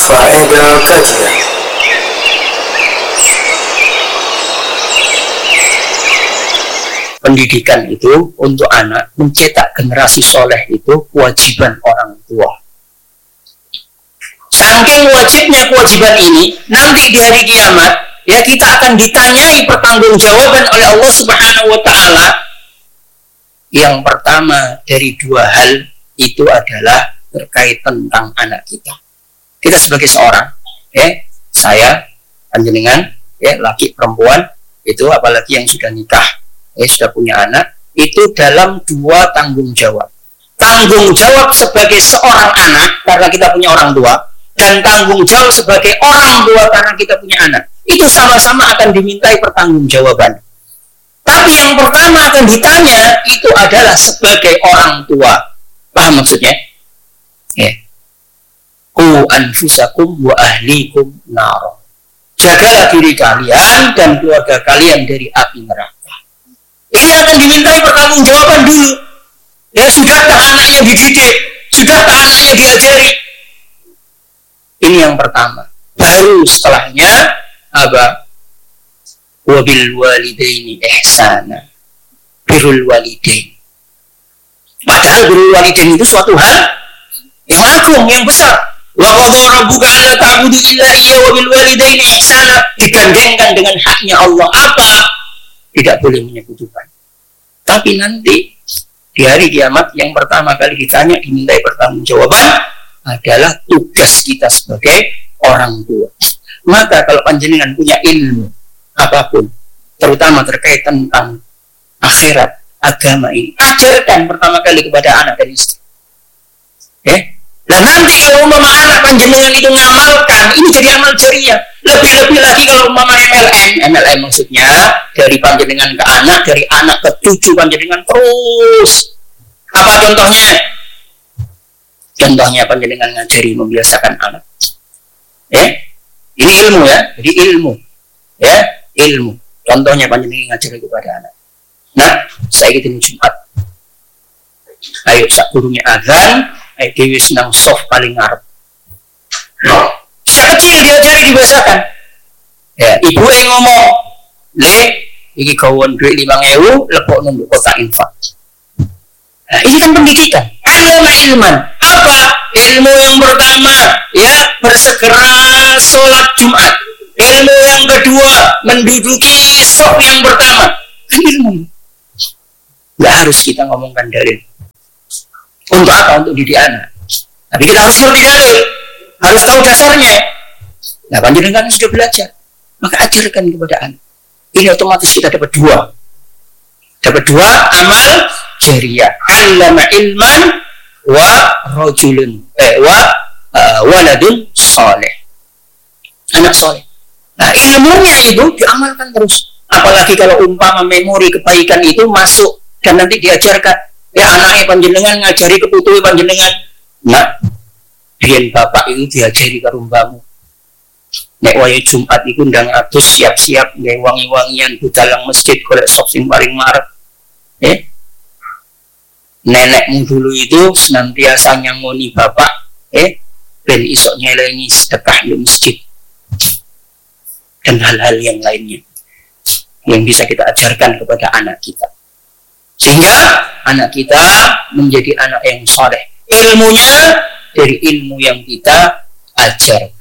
Faedah kajian. Pendidikan itu untuk anak, mencetak generasi soleh itu kewajiban orang tua. Saking wajibnya kewajiban ini, nanti di hari kiamat, ya kita akan ditanyai pertanggungjawaban oleh Allah Subhanahu wa Ta'ala. Yang pertama dari dua hal itu adalah terkait tentang anak kita. Kita sebagai seorang, saya, panjenengan, laki perempuan, itu apalagi yang sudah nikah, sudah punya anak, itu dalam dua tanggung jawab. Tanggung jawab sebagai seorang anak karena kita punya orang tua, dan tanggung jawab sebagai orang tua karena kita punya anak. Itu sama-sama akan dimintai pertanggungjawaban. Tapi yang pertama akan ditanya itu adalah sebagai orang tua. Paham maksudnya? Qu anfusakum wa ahlikum nar. Jagalah diri kalian dan keluarga kalian dari api neraka. Ini akan dimintai pertanggungjawaban dulu. Ya, sudahkah anaknya dididik? Sudahkah anaknya diajari? Ini yang pertama. Baru setelahnya apa? Wabil walidaini ihsana. Birrul walidain. Padahal birrul walidain itu suatu hal yang agung, yang besar. Wa qadha rabbuka alla ta'budu illa iyyahu wa bil walidaini ihsana, digandengkan dengan haknya Allah. Apa? Tidak boleh menyekutukan. Tapi nanti di hari kiamat yang pertama kali ditanya, dimintai pertanggungjawaban adalah tugas kita sebagai orang tua. Maka kalau panjenengan punya ilmu apapun, terutama terkait tentang akhirat, agama ini, ajarkan pertama kali kepada anak dan istri. Nah nanti kalau umpama anak panjenengan itu ngamalkan, ini jadi amal jariah. Lebih-lebih lagi kalau umpama MLM maksudnya dari panjenengan ke anak, dari anak ke cucu panjenengan terus. Apa contohnya? Contohnya panjenengan ngajari, membiasakan anak. Ini ilmu ya, jadi ilmu. Ilmu. Contohnya panjenengan ngajari kepada anak. Nah, saya ingin Jumat. Ayo sak gurunya azan, ayo dewi senang soft paling ngarep. Sejak kecil diajari, dibiasakan. Ibu yang ngomong, iki kawan duit 5.000, lepok nunduk kotak infak. Nah, ini kan pendidikan. Ilman. Apa? Ilmu yang pertama, bersegera sholat Jumat. Ilmu yang kedua, menduduki saf yang pertama. Ilmu. Nggak harus kita ngomongkan dalil. Untuk apa? Untuk didik anak. Tapi kita harus ngerti dalil, harus tahu dasarnya. Nah, panjenengan sudah belajar, maka ajarkan kepada anak. Ini otomatis kita dapat dua amal jariah. Allama ilman wa rajulun waladun soleh, anak soleh. Nah, ilmunya itu diamalkan terus. Apalagi kalau umpama memori kebaikan itu masuk dan nanti diajarkan. Anaknya panjenengan ngajari keputuhi panjenengan. Nah, biyen bapak itu diajari karo mbahmu. Nek wayahe Jumat iku ndang atus siap-siap nggawe wangi-wangian budalang masjid golek sop sing paling marep. Nenekmu dulu itu senantiasa nyangoni bapak, ben iso nyelengi sedekah di masjid. Dan hal-hal yang lainnya yang bisa kita ajarkan kepada anak kita. Sehingga anak kita menjadi anak yang saleh. Ilmunya dari ilmu yang kita ajarkan.